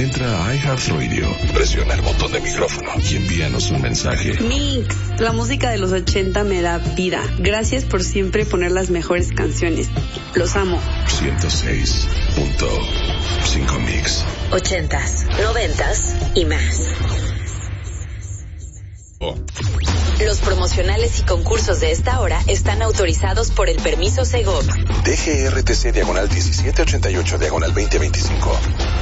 Entra a iHeartRadio, presiona el botón de micrófono y envíanos un mensaje. Mix, la música de los 80 me da vida. Gracias por siempre poner las mejores canciones. Los amo. 106.5 Mix. 80s, 90s y más. Los promocionales y concursos de esta hora están autorizados por el permiso Segov. DGRTC /1788/2025.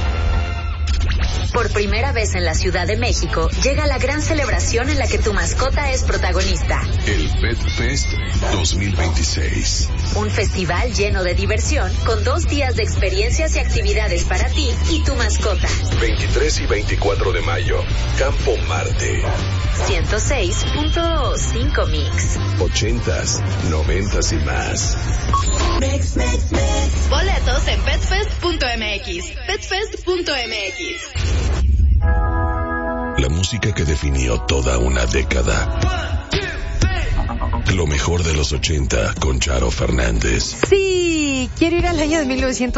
Por primera vez en la Ciudad de México, llega la gran celebración en la que tu mascota es protagonista. El Pet Fest 2026. Un festival lleno de diversión, con 2 días de experiencias y actividades para ti y tu mascota. 23 y 24 de mayo, Campo Marte. 106.5 Mix. 80s, 90s y más. Mix. Boletos en petfest.mx. Petfest.mx. La música que definió toda una década. Lo mejor de los 80 con Charo Fernández. Sí, quiero ir al año de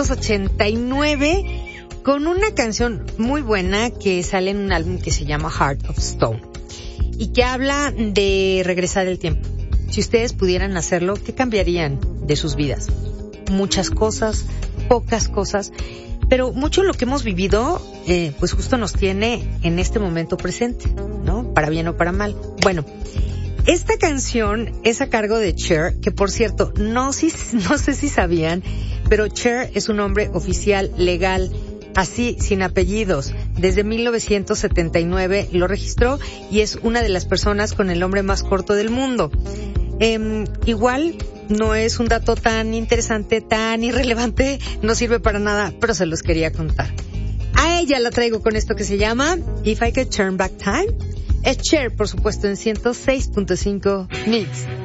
1989 con una canción muy buena que sale en un álbum que se llama Heart of Stone y que habla de regresar el tiempo. Si ustedes pudieran hacerlo, ¿qué cambiarían de sus vidas? Muchas cosas, pocas cosas, pero mucho lo que hemos vivido, pues justo nos tiene en este momento presente, ¿no? Para bien o para mal. Bueno, esta canción es a cargo de Cher, que por cierto, no sé si sabían, pero Cher es un nombre oficial, legal, así, sin apellidos. Desde 1979 lo registró y es una de las personas con el nombre más corto del mundo. Igual no es un dato tan interesante, tan irrelevante, no sirve para nada, pero se los quería contar. A ella la traigo con esto que se llama If I Could Turn Back Time. Es Cher, por supuesto, en 106.5 Mix.